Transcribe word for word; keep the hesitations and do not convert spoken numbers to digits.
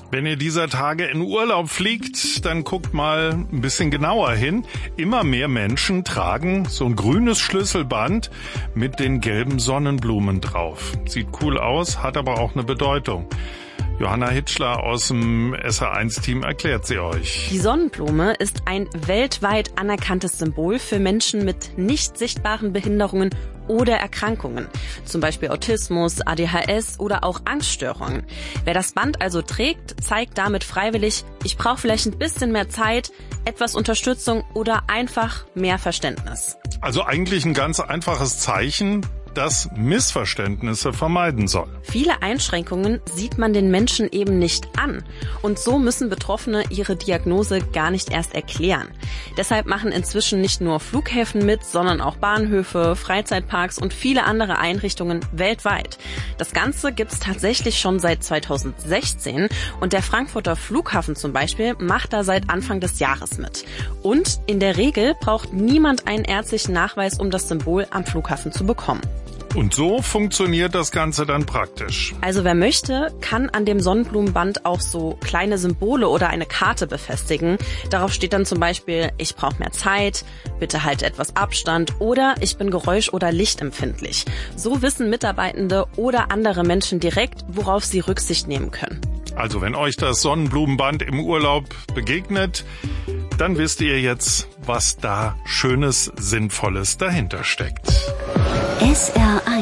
Wenn ihr dieser Tage in Urlaub fliegt, dann guckt mal ein bisschen genauer hin. Immer mehr Menschen tragen so ein grünes Schlüsselband mit den gelben Sonnenblumen drauf. Sieht cool aus, hat aber auch eine Bedeutung. Johanna Hitschler aus dem S R eins Team erklärt sie euch. Die Sonnenblume ist ein weltweit anerkanntes Symbol für Menschen mit nicht sichtbaren Behinderungen oder Erkrankungen, zum Beispiel Autismus, A D H S oder auch Angststörungen. Wer das Band also trägt, zeigt damit freiwillig, ich brauche vielleicht ein bisschen mehr Zeit, etwas Unterstützung oder einfach mehr Verständnis. Also eigentlich ein ganz einfaches Zeichen, das Missverständnisse vermeiden soll. Viele Einschränkungen sieht man den Menschen eben nicht an. Und so müssen Betroffene ihre Diagnose gar nicht erst erklären. Deshalb machen inzwischen nicht nur Flughäfen mit, sondern auch Bahnhöfe, Freizeitparks und viele andere Einrichtungen weltweit. Das Ganze gibt's tatsächlich schon seit zweitausendsechzehn und der Frankfurter Flughafen zum Beispiel macht da seit Anfang des Jahres mit. Und in der Regel braucht niemand einen ärztlichen Nachweis, um das Symbol am Flughafen zu bekommen. Und so funktioniert das Ganze dann praktisch. Also wer möchte, kann an dem Sonnenblumenband auch so kleine Symbole oder eine Karte befestigen. Darauf steht dann zum Beispiel, ich brauche mehr Zeit, bitte halte etwas Abstand oder ich bin geräusch- oder lichtempfindlich. So wissen Mitarbeitende oder andere Menschen direkt, worauf sie Rücksicht nehmen können. Also wenn euch das Sonnenblumenband im Urlaub begegnet, dann wisst ihr jetzt, was da Schönes, Sinnvolles dahinter steckt. S R eins